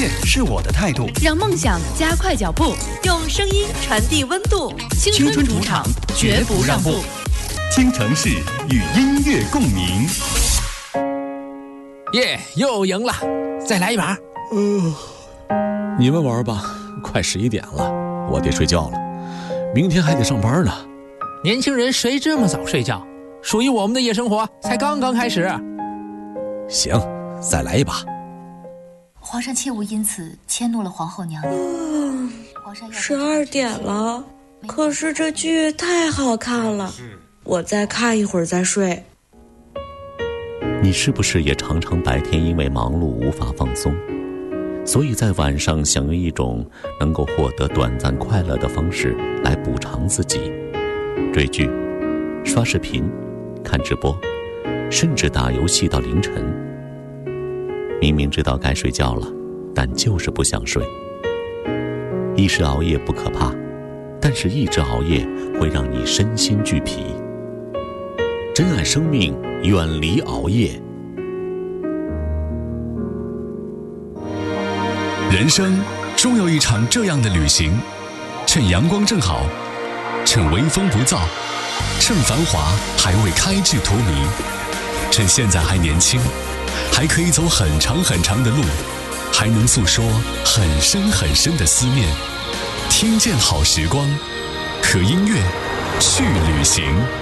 是我的态度， 让梦想加快脚步， 用声音传递温度。 青春主场绝不让步。 京城市与音乐共鸣。 耶，又赢了，再来一把。 你们玩吧，快11点了，我得睡觉了，明天还得上班呢。 年轻人谁这么早睡觉？属于我们的夜生活才刚刚开始。 行，再来一把。 皇上切勿因此迁怒了皇后娘娘。 12点了，可是这剧太好看了，我再看一会儿再睡。 你是不是也常常白天因为忙碌无法放松，所以在晚上想用一种能够获得短暂快乐的方式来补偿自己？追剧、刷视频、看直播，甚至打游戏到凌晨。明明知道该睡觉了，但就是不想睡。一时熬夜不可怕，但是一直熬夜会让你身心俱疲。珍爱生命，远离熬夜。 人生终有一场这样的旅行，趁阳光正好，趁微风不燥，趁繁华还未开至荼蘼，趁现在还年轻，还可以走很长很长的路，还能诉说很深很深的思念。听见好时光，和音乐去旅行。